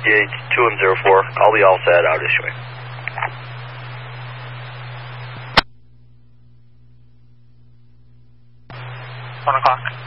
Yeah, 204. I'll be all set out issuing. 1 o'clock.